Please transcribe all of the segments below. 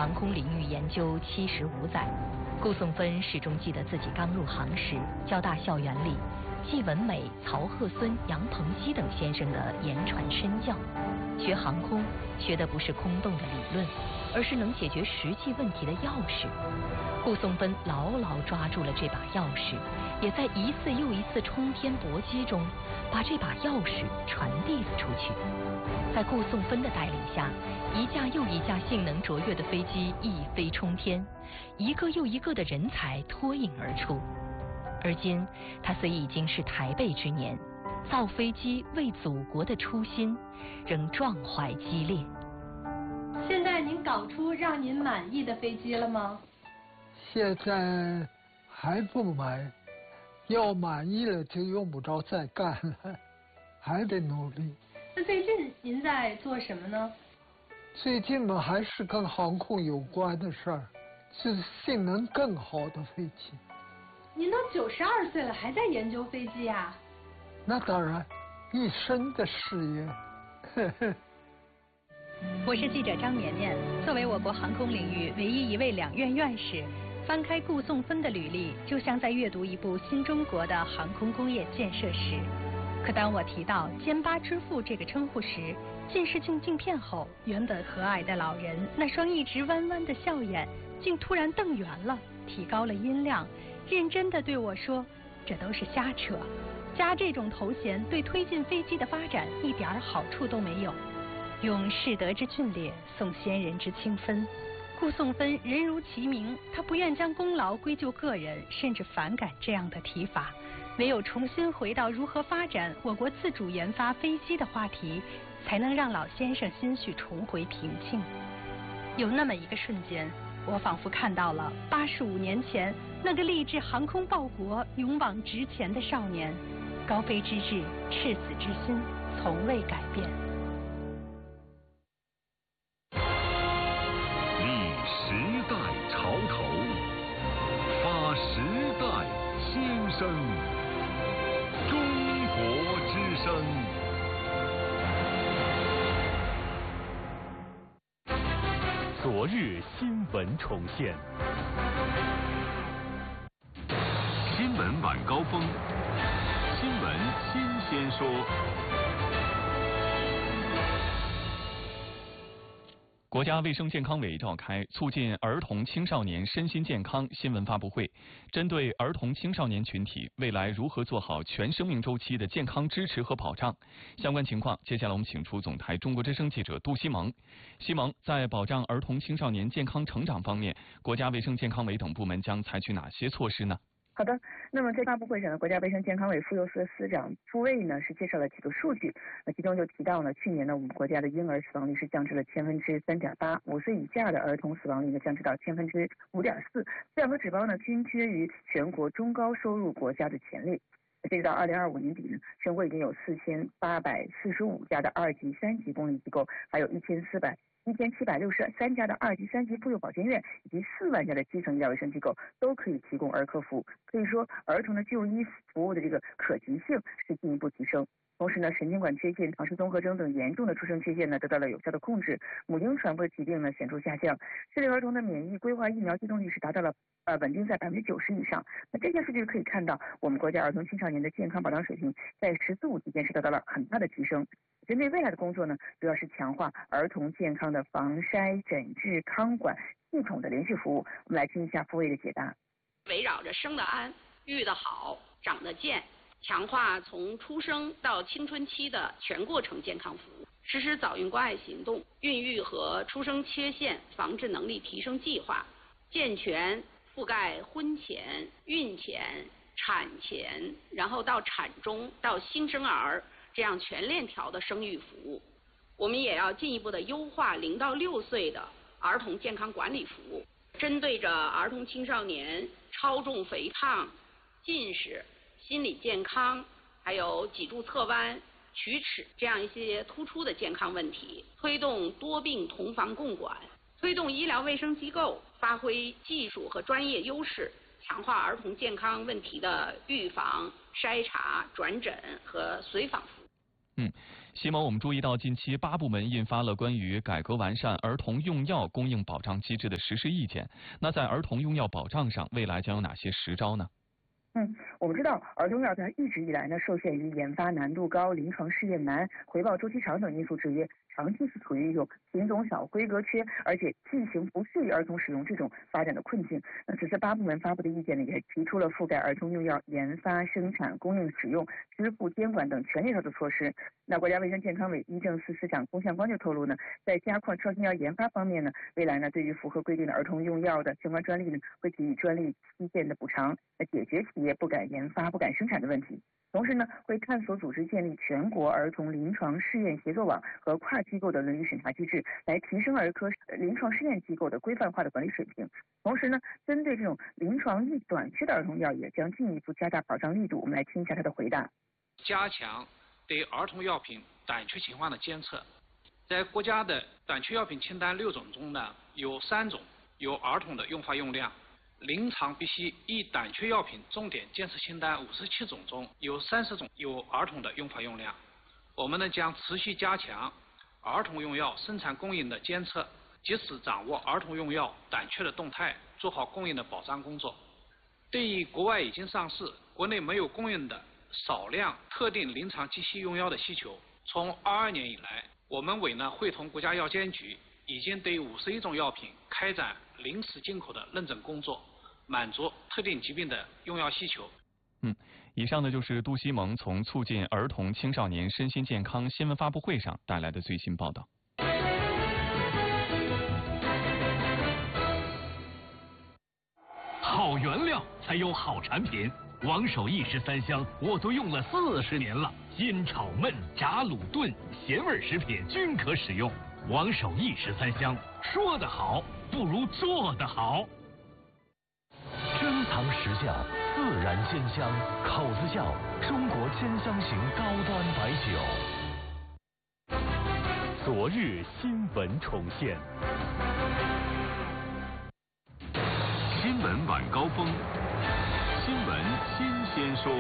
航空领域研究75载，顾颂芬始终记得自己刚入行时，交大校园里季文美、曹鹤孙、杨鹏熙等先生的言传身教。学航空，学的不是空洞的理论，而是能解决实际问题的钥匙。顾颂芬牢牢抓住了这把钥匙，也在一次又一次冲天搏击中，把这把钥匙传递了出去。在顾颂芬的带领下，一架又一架性能卓越的飞机一飞冲天，一个又一个的人才脱颖而出。而今，他虽已经是台背之年，造飞机为祖国的初心仍壮怀激烈。 现在您搞出让您满意的飞机了吗？ 现在还不满，要满意了就用不着再干了，还得努力。 那最近您在做什么呢？ 最近嘛，还是跟航空有关的事儿，是性能更好的飞机。 您都92岁了，还在研究飞机啊？ 那当然，一生的事业。 我是记者张绵绵。作为我国航空领域唯一一位两院院士，翻开顾颂芬的履历，就像在阅读一部新中国的航空工业建设史。可当我提到“歼8之父”这个称呼时，近视镜镜片后，原本和蔼的老人那双一直弯弯的笑眼，竟突然瞪圆了，提高了音量，认真地对我说：“这都是瞎扯，加这种头衔对推进飞机的发展一点好处都没有。用士德之峻烈送先人之清芬。”顾颂芬人如其名，他不愿将功劳归咎个人，甚至反感这样的提法。唯有重新回到如何发展我国自主研发飞机的话题，才能让老先生心绪重回平静。有那么一个瞬间，我仿佛看到了85年前那个立志航空报国、勇往直前的少年，高飞之志、赤子之心从未改变。 立时代潮头，发时代新生，中国之声。昨日新闻重现，新闻晚高峰，新闻新鲜说。国家卫生健康委召开促进儿童青少年身心健康新闻发布会，针对儿童青少年群体未来如何做好全生命周期的健康支持和保障相关情况，接下来我们请出总台中国之声记者杜西蒙。西蒙，在保障儿童青少年健康成长方面，国家卫生健康委等部门将采取哪些措施呢？ 好的，那么在发布会上呢，国家卫生健康委妇幼司司长傅卫呢是介绍了几个数据，其中就提到呢，去年呢我们国家的婴儿死亡率是降至了3.8%，5岁以下的儿童死亡率呢降至到5.4%，这两个指标呢均居于全国中高收入国家的前列。截止到2025年底呢，全国已经有4845家的2级、3级公立机构，还有1763家的2级、3级妇幼保健院，以及4万家的基层医疗卫生机构都可以提供儿科服务。可以说，儿童的就医服务的这个可及性是进一步提升。同时呢，神经管缺陷、唐氏综合征等严重的出生缺陷呢得到了有效的控制，母婴传播疾病呢显著下降，适龄儿童的免疫规划疫苗接种率是达到了稳定在90%以上。那这些数据可以看到，我们国家儿童青少年的健康保障水平在“十四五”期间是得到了很大的提升。针对未来的工作呢，主要是强化儿童健康的防筛、诊治、康管系统的连续服务。我们来听一下傅卫的解答。 围绕着生得安、育得好、长得健，强化从出生到青春期的全过程健康服务，实施早孕关爱行动、孕育和出生缺陷防治能力提升计划，健全覆盖婚前、孕前、产前，然后到产中到新生儿这样全链条的生育服务。我们也要进一步的优化0到6岁的儿童健康管理服务，针对着儿童青少年超重肥胖、近视、心理健康，还有脊柱侧弯、龋齿这样一些突出的健康问题，推动多病同房共管，推动医疗卫生机构发挥技术和专业优势，强化儿童健康问题的预防、筛查、转诊和随访服务。 席某，我们注意到近期8部门印发了关于改革完善儿童用药供应保障机制的实施意见。那在儿童用药保障上，未来将有哪些实招呢？ 我们知道儿童药它一直以来呢受限于研发难度高、临床试验难、回报周期长等因素制约，长期是处于一种品种小、规格缺，而且剂型不适于儿童使用这种发展的困境。那此次8部门发布的意见呢，也提出了覆盖儿童用药研发、生产、供应、使用、支付、监管等全链条的措施。那国家卫生健康委医政司司长龚向光就透露呢，在加快创新药研发方面呢，未来呢对于符合规定的儿童用药的相关专利呢，会给予专利期限的补偿，解决企业不敢研发、不敢生产的问题。同时呢，会探索组织建立全国儿童临床试验协作网和跨机构的伦理审查机制，来提升儿科临床试验机构的规范化的管理水平。同时呢，针对这种临床力短缺的儿童药，也将进一步加大保障力度。我们来听一下他的回答。 加强对儿童药品短缺情况的监测。在国家的短缺药品清单6种中呢，有3种有儿童的用法用量。临床必需易短缺药品重点监测清单57种中有30种有儿童的用法用量。我们呢将持续加强儿童用药生产供应的监测，及时掌握儿童用药短缺的动态，做好供应的保障工作。对于国外已经上市、国内没有供应的少量特定临床急需用药的需求，从22年以来，我们委呢会同国家药监局已经对51种药品开展临时进口的认证工作，满足特定疾病的用药需求。 以上呢就是杜西蒙从促进儿童青少年身心健康新闻发布会上带来的最新报道。 好原料才有好产品，王守义13香我都用了40年了，煎炒焖炸卤炖咸味食品均可使用。王守义13香，说得好不如做得好。 珍藏实窖，自然鲜香，口子窖，中国鲜香型高端白酒。昨日新闻重现，新闻晚高峰，新闻新鲜说。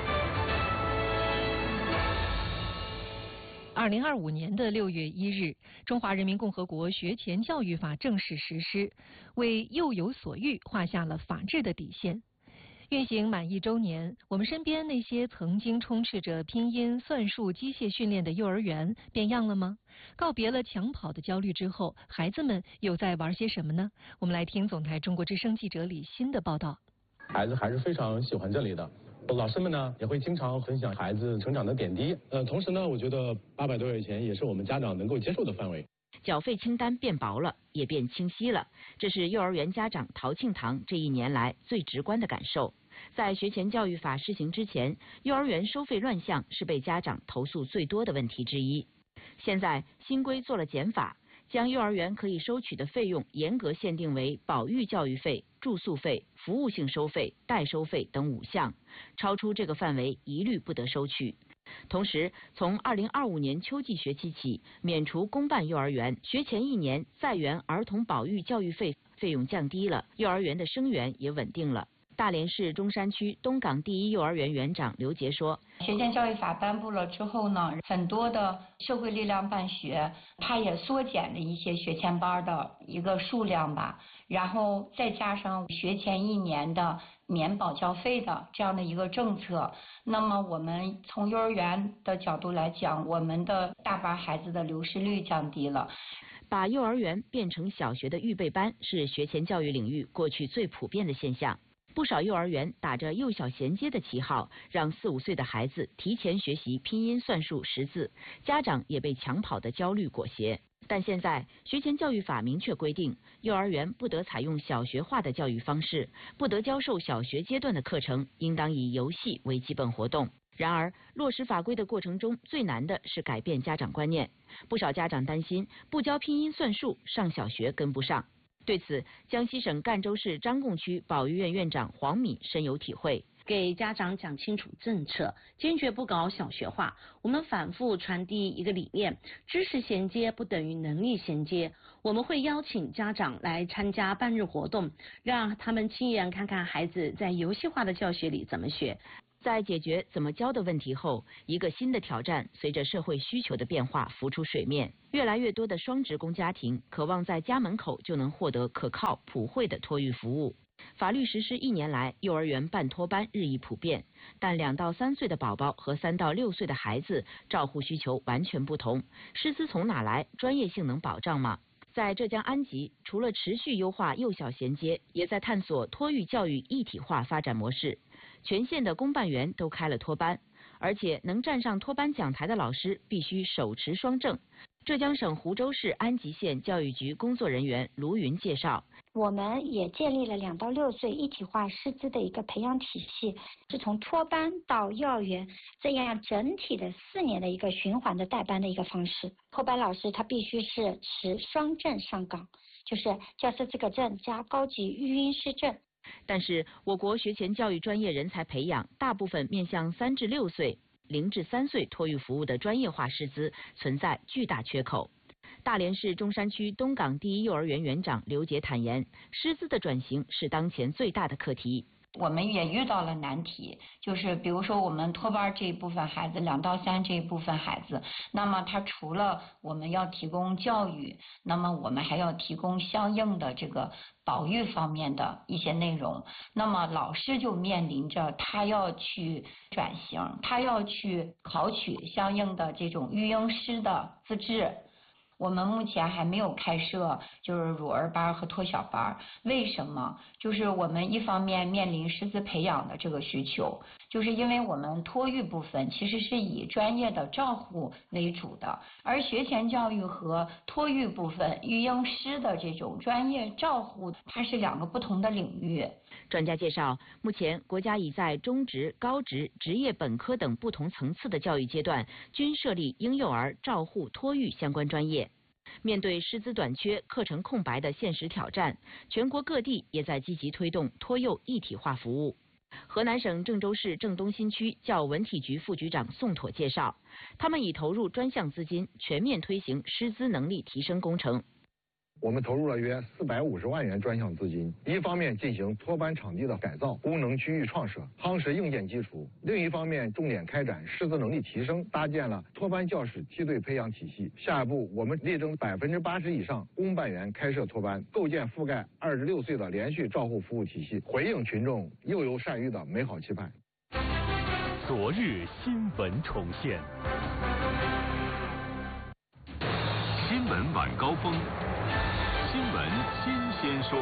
2025年的6月1日，中华人民共和国学前教育法正式实施，为幼有所育画下了法治的底线。运行满1周年，我们身边那些曾经充斥着拼音、算术、机械训练的幼儿园变样了吗？告别了抢跑的焦虑之后，孩子们又在玩些什么呢？我们来听总台中国之声记者李欣的报道。 孩子还是非常喜欢这里的。老师们呢也会经常分享孩子成长的点滴，同时呢，我觉得800多块钱也是我们家长能够接受的范围。 缴费清单变薄了，也变清晰了，这是幼儿园家长陶庆堂这1年来最直观的感受。在学前教育法施行之前，幼儿园收费乱象是被家长投诉最多的问题之一。现在新规做了减法，将幼儿园可以收取的费用严格限定为保育教育费、住宿费、服务性收费、代收费等5项，超出这个范围一律不得收取。同时，从2025年秋季学期起，免除公办幼儿园学前1年在园儿童保育教育费用降低了，幼儿园的生源也稳定了。大连市中山区东港第一幼儿园园长刘杰说， 学前教育法颁布了之后呢，很多的社会力量办学，它也缩减了一些学前班的一个数量吧，然后再加上学前1年的免保教费的这样的一个政策，那么我们从幼儿园的角度来讲，我们的大班孩子的流失率降低了。 把幼儿园变成小学的预备班是学前教育领域过去最普遍的现象。不少幼儿园打着幼小衔接的旗号，让4、5岁的孩子提前学习拼音、算术、识字，家长也被抢跑的焦虑裹挟。但现在学前教育法明确规定，幼儿园不得采用小学化的教育方式，不得教授小学阶段的课程，应当以游戏为基本活动。然而，落实法规的过程中，最难的是改变家长观念。不少家长担心，不教拼音算术，上小学跟不上。对此，江西省赣州市张贡区保育院院长黄敏深有体会。 给家长讲清楚政策，坚决不搞小学化。我们反复传递一个理念：知识衔接不等于能力衔接。我们会邀请家长来参加半日活动，让他们亲眼看看孩子在游戏化的教学里怎么学。 在解决怎么教的问题后，一个新的挑战随着社会需求的变化浮出水面。越来越多的双职工家庭渴望在家门口就能获得可靠、普惠的托育服务。法律实施1年来，幼儿园办托班日益普遍，但2到3岁的宝宝和3到6岁的孩子照护需求完全不同，师资从哪来？专业性能保障吗？在浙江安吉，除了持续优化幼小衔接，也在探索托育教育一体化发展模式。全县的公办园都开了托班，而且能站上托班讲台的老师必须手持双证。浙江省湖州市安吉县教育局工作人员卢云介绍， 我们也建立了2到6岁一体化师资的一个培养体系，是从托班到幼儿园这样整体的4年的一个循环的带班的一个方式。托班老师他必须是持双证上岗，就是教师资格证加高级育婴师证。 但是我国学前教育专业人才培养大部分面向3至6岁、0至3岁托育服务的专业化师资存在巨大缺口。大连市中山区东港第一幼儿园园长刘杰坦言，师资的转型是当前最大的课题。 我们也遇到了难题，就是比如说我们托班这一部分孩子2到3这一部分孩子，那么他除了我们要提供教育，那么我们还要提供相应的这个保育方面的一些内容，那么老师就面临着他要去转型，他要去考取相应的这种育婴师的资质。我们目前还没有开设就是乳儿班和托小班，为什么？就是我们一方面面临师资培养的这个需求，就是因为我们托育部分其实是以专业的照护为主的，而学前教育和托育部分育婴师的这种专业照护，它是2个不同的领域。 专家介绍，目前国家已在中职、高职、职业本科等不同层次的教育阶段均设立婴幼儿照护托育相关专业。面对师资短缺、课程空白的现实挑战，全国各地也在积极推动托幼一体化服务。河南省郑州市郑东新区教文体局副局长宋妥介绍，他们已投入专项资金，全面推行师资能力提升工程。 我们投入了约450万元专项资金，一方面进行托班场地的改造、功能区域创设，夯实硬件基础；另一方面重点开展师资能力提升，搭建了托班教师梯队培养体系。下一步，我们力争80%以上公办园开设托班，构建覆盖2至6岁的连续照护服务体系，回应群众幼幼善育的美好期盼。 昨日新闻重现，新闻晚高峰。新闻新鲜说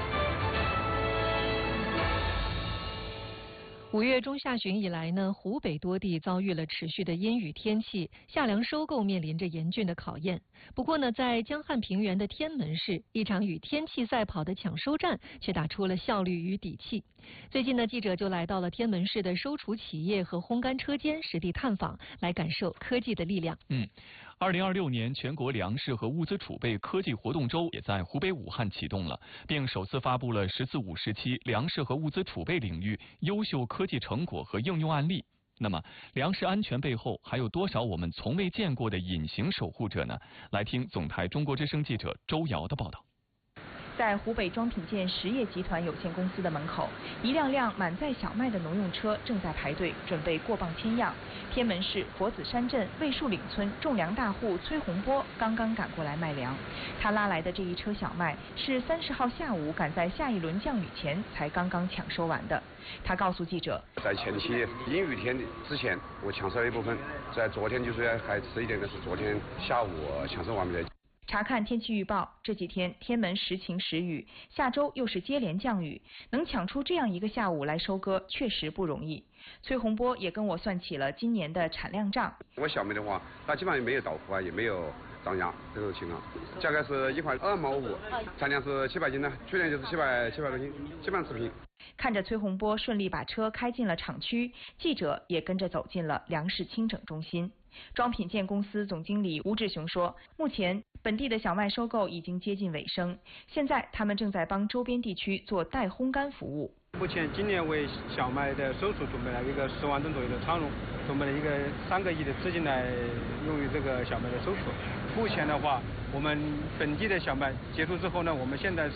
，5月中下旬以来呢，湖北多地遭遇了持续的阴雨天气，夏粮收购面临着严峻的考验。不过呢，在江汉平原的天门市，一场与天气赛跑的抢收战却打出了效率与底气。最近呢，记者就来到了天门市的收储企业和烘干车间实地探访，来感受科技的力量。 2026年全国粮食和物资储备科技活动周也在湖北武汉启动了，并首次发布了14、15期粮食和物资储备领域优秀科技成果和应用案例。那么，粮食安全背后还有多少我们从未见过的隐形守护者呢？来听总台中国之声记者周瑶的报道。 在湖北装品建实业集团有限公司的门口，一辆辆满载小麦的农用车正在排队，准备过磅签样。天门市佛子山镇魏树岭村种粮大户崔洪波刚刚赶过来卖粮，他拉来的这一车小麦是30号下午赶在下一轮降雨前才刚刚抢收完的。他告诉记者， 在前期阴雨天之前，我抢收了一部分，在昨天就是还迟一点的是昨天下午抢收完毕的。 查看天气预报，这几天天门时晴时雨，下周又是接连降雨，能抢出这样一个下午来收割，确实不容易。崔洪波也跟我算起了今年的产量账。 我小麦的话，它基本上也没有倒伏啊，也没有涨价这种情况，价格是1块2毛5，产量是700斤呢，去年就是700多斤，基本上持平。 看着崔洪波顺利把车开进了厂区，记者也跟着走进了粮食清整中心。装品建公司总经理吴志雄说，目前本地的小麦收购已经接近尾声，现在他们正在帮周边地区做代烘干服务。 目前今年为小麦的收储准备了一个10万吨左右的仓容，准备了一个3个亿的资金来用于这个小麦的收储。目前的话，我们本地的小麦结束之后呢，我们现在是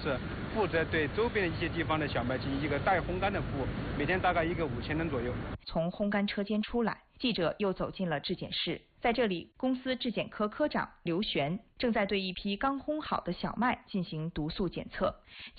负责对周边的一些地方的小麦进行一个代烘干的服务，每天大概一个5000吨左右。 从烘干车间出来，记者又走进了质检室，在这里，公司质检科科长刘璇正在对一批刚烘好的小麦进行毒素检测。